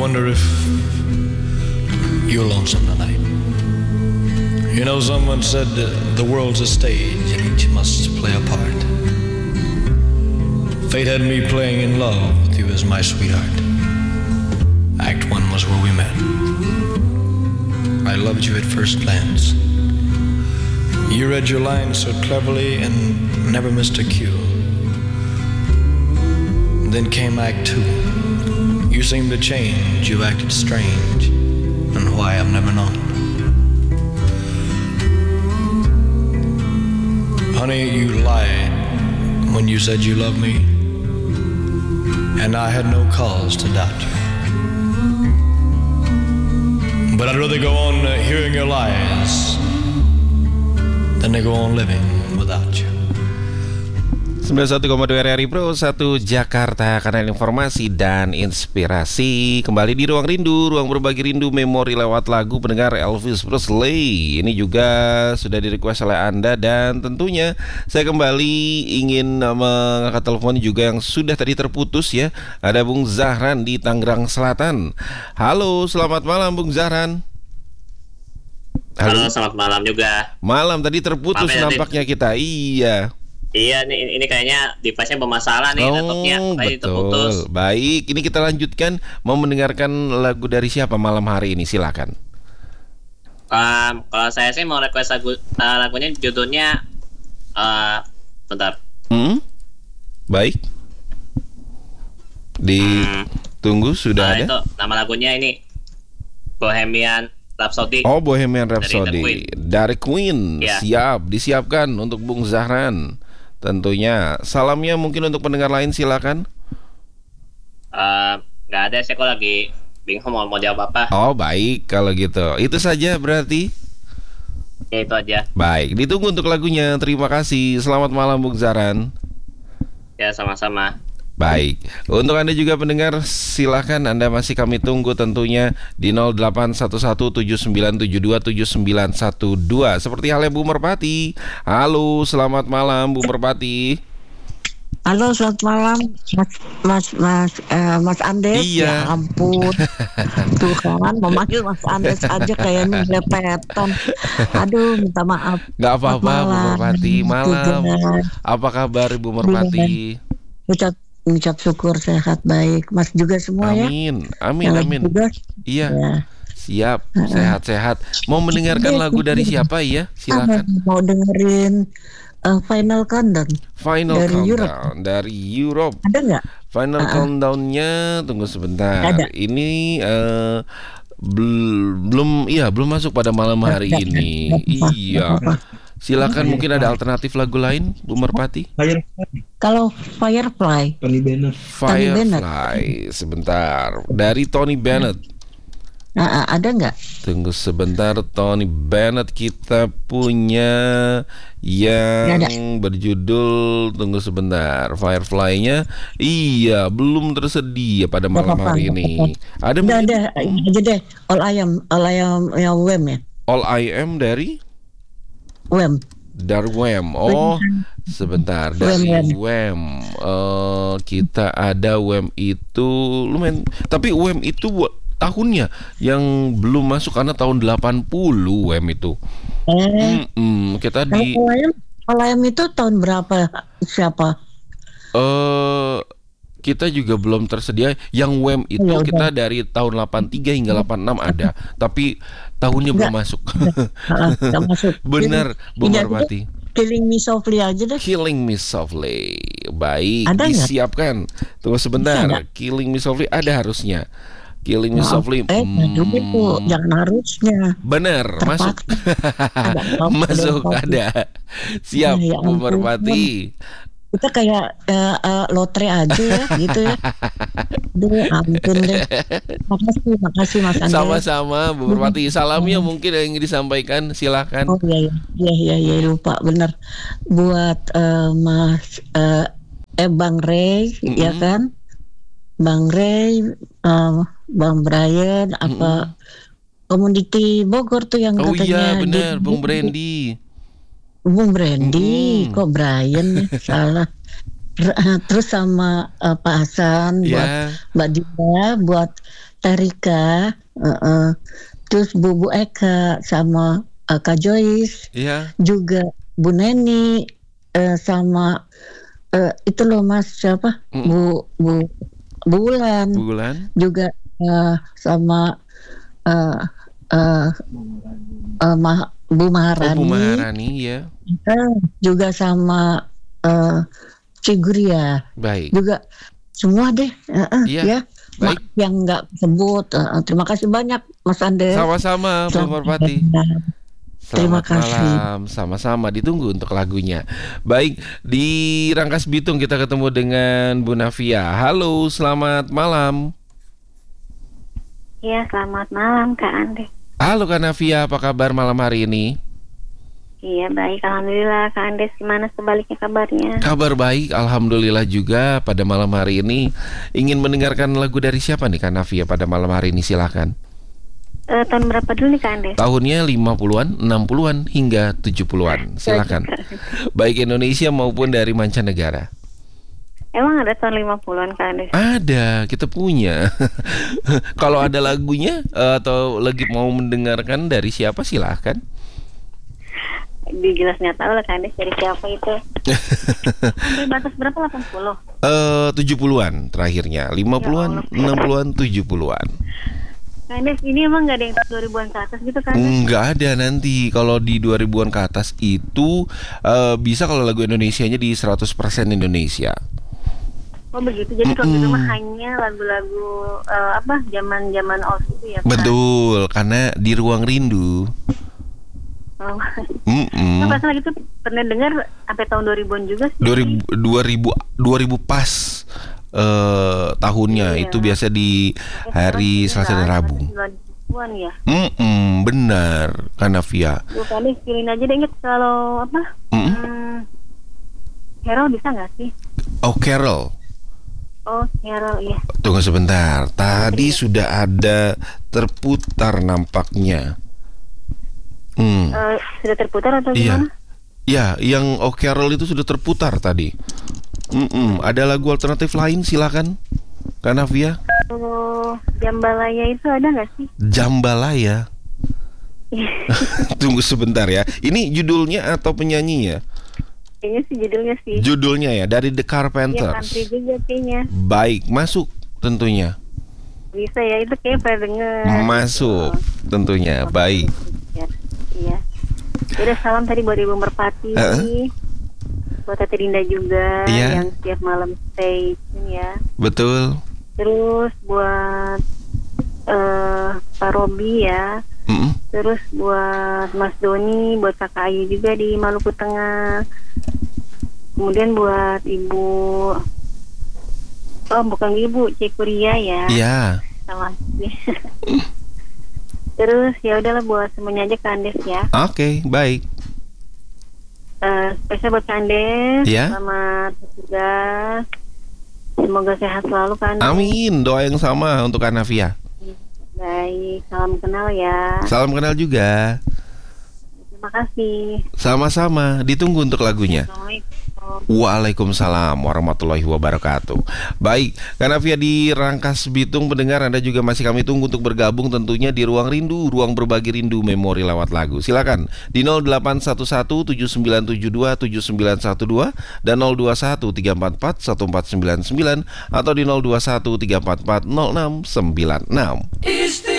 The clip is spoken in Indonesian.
wonder if you're lonesome tonight. You know, someone said the world's a stage and each must play a part. Fate had me playing in love with you as my sweetheart. Act 1 was where we met. I loved you at first glance. You read your lines so cleverly and never missed a cue. Then came Act 2. You seemed to change, you acted strange, and why I've never known. Honey, you lied when you said you loved me, and I had no cause to doubt you. But I'd rather go on hearing your lies than to go on living without you. 91,2 RRI Pro 1 Jakarta, kanal informasi dan inspirasi. Kembali di Ruang Rindu, ruang berbagi rindu memori lewat lagu pendengar Elvis Presley. Ini juga sudah di-request oleh Anda. Dan tentunya saya kembali ingin mengangkat telepon juga yang sudah tadi terputus ya. Ada Bung Zahran di Tangerang Selatan. Halo, selamat malam Bung Zahran. Halo, selamat malam juga. Malam, tadi terputus nampaknya kita. Iya. Iya, ini kayaknya device-nya bermasalah nih, laptopnya kayak terputus. Baik, ini kita lanjutkan. Mau mendengarkan lagu dari siapa malam hari ini? Silakan. Kalau saya sih mau request lagunya judulnya bentar. Baik. Ditunggu sudah ada. Itu nama lagunya ini Bohemian Rhapsody. Oh, Bohemian Rhapsody dari Queen. Ya. Siap, disiapkan untuk Bung Zahran. Tentunya salamnya mungkin untuk pendengar lain, silakan. Nggak ada, saya kok lagi bingung mau jawab apa. Oh baik, kalau gitu itu saja berarti. Ya itu aja. Baik, ditunggu untuk lagunya. Terima kasih. Selamat malam Bung Zahran. Ya sama-sama. Baik, untuk Anda juga pendengar, silakan Anda masih kami tunggu tentunya di 081179727912. Seperti halnya Bu Merpati. Halo, selamat malam Bu Merpati. Halo, selamat malam Mas Andes. Iya. Ya ampun. Tuh kan memanggil Mas Andes aja kayaknya lepetan. Aduh, minta maaf. Gak apa-apa Bu Merpati. Malam. Apa kabar Bu Merpati? Ucap syukur sehat baik. Mas juga semua amin. Ya. Amin. Juga. Iya. Ya. Siap, sehat-sehat. Mau mendengarkan lagu dari siapa ya? Silakan. Mau dengerin Final Countdown. Dari Countdown dari Europe. Ada nggak? Final Countdown-nya tunggu sebentar. Ada. Ini belum masuk pada malam hari ini. Iya. Silakan, mungkin ada alternatif lagu lain, Bu Merpati. Kalau Firefly. Tony Bennett. Firefly, sebentar. Dari Tony Bennett. Ada nggak? Tunggu sebentar, Tony Bennett kita punya yang berjudul, tunggu sebentar, Firefly-nya. Iya, belum tersedia pada malam hari ini. Ada mungkin? Ada aja deh. All I Am ya Wem ya. All I Am dari Wem. Dari Wem. Oh, sebentar, dari Wem. Kita ada Wem itu lumayan, tapi Wem itu tahunnya yang belum masuk karena tahun 80 Wem itu. Kita di All I Am itu tahun berapa? Siapa? Kita juga belum tersedia. Yang Wem itu kita dari tahun 83 hingga 86 ada, tapi tahunnya belum masuk. Nggak masuk. Benar, Bu Marwati. Killing Me Softly aja deh. Killing Me Softly. Baik, ada disiapkan. Tunggu sebentar. Killing Me Softly ada harusnya. Killing Me Softly. Jangan harusnya. Benar, masuk. Masuk ada. Siap, Bu Marwati. Kita kayak lotre aja ya, gitu ya. Aduh, ampun deh. Makasih Mas Andi. Sama-sama Bu Merpati. Salamnya mungkin yang disampaikan, silakan. Oh iya lupa, bener. Buat Mas Bang Ray, ya kan? Bang Ray, Bang Brian, apa Community Bogor tuh yang katanya. Oh iya benar, Bung Brandy. Kok Brian ya? Salah. Terus sama Pak Hasan, buat Ya, Mbak Dina, buat Terika, terus Bu Eka sama Kak Joyce, ya. juga Bu Neni, sama itu loh Mas siapa? Bu Bulan, Bulan. juga sama eh, eh, Bu Oh, Maharani, Bu Maharani ya. juga sama Ciguria, Baik. juga semua deh, Iya. ya. Baik. Yang nggak sebut, terima kasih banyak Mas Andes. Sama-sama, Bu Merpati. Terima Selamat kasih. malam, sama-sama ditunggu untuk lagunya. Baik, di Rangkas Bitung kita ketemu dengan Bu Navia. Halo, selamat malam. Iya, selamat malam Kak Ande. Halo Kak Navia, apa kabar malam hari ini? Iya, baik. Alhamdulillah. Kak Andes, gimana sebaliknya kabarnya? Kabar baik, alhamdulillah juga pada malam hari ini. Ingin mendengarkan lagu dari siapa nih Kak Navia pada malam hari ini, silakan. Tahun berapa dulu nih Kak Andes? Tahunnya 50-an, 60-an hingga 70-an. Silakan. Baik Indonesia maupun dari mancanegara. Emang ada tahun 50-an Kak Andes? Ada, kita punya. Kalau ada lagunya atau lagi mau mendengarkan dari siapa silahkan. Jelas nggak tahu lah Kak Andes dari siapa itu. Sampai batas berapa? 80? 70-an terakhirnya, 50-an, 60-an, 70-an. Kak Andes, ini emang nggak ada yang 2000-an ke atas gitu Kak Andes? Nggak ada nanti. Kalau di 2000-an ke atas itu bisa kalau lagu Indonesianya di 100% Indonesia. Oh begitu. Jadi kalau gitu mah hanya lagu-lagu zaman-zaman old itu ya Kak? Betul, karena di Ruang Rindu. Oh. Nah, pas lagi tuh pernah dengar sampai tahun 2000-an juga sih. 2000 pas tahunnya Iya. itu biasa di hari Selasa dan Rabu. 2000-an ya. Benar, Kanavia. Bukan deh, pilih aja deh inget kalau apa? Hero bisa nggak sih? Oh, Carol. Oh, Hero iya. Tunggu sebentar. Tadi sudah ada terputar nampaknya. Sudah terputar atau Iya. gimana? Ya, yang Oh Carol itu sudah terputar tadi. Ada lagu alternatif lain silakan, Kanavia. Kalau Jambalaya itu ada nggak sih? Jambalaya. Tunggu sebentar ya. Ini judulnya atau penyanyinya? Kayaknya sih judulnya sih. Judulnya ya, dari The Iya, Carpenters. country juga kayaknya. Baik, masuk tentunya. Bisa ya, itu kayak pernah denger. Masuk tentunya. Baik. Iya. Udah salam tadi buat Ibu Merpati. Buat Tete Dinda juga Iya. yang setiap malam stay ini ya. Betul. Terus buat Pak Robi ya. Terus buat Mas Doni, buat Kakak Ayu juga di Maluku Tengah. Kemudian buat Ibu, oh bukan Ibu, Cekuria ya. Iya. Sama. Terus ya udahlah buat semuanya aja Kak Andes ya. Oke, baik. Spesial buat Kak Andes. Ya. Selamat bertugas. Semoga sehat selalu Kak Andes. Amin. Doa yang sama untuk Kanavia. Baik, salam kenal ya. Salam kenal juga. Terima kasih. Sama-sama. Ditunggu untuk lagunya. Assalamualaikum. Waalaikumsalam warahmatullahi wabarakatuh. Baik, Kanavia di Rangkas Bitung pendengar, Anda juga masih kami tunggu untuk bergabung tentunya di Ruang Rindu, ruang berbagi rindu memori lewat lagu. Silakan di 081179727912 dan 0213441499 atau di 0213440696.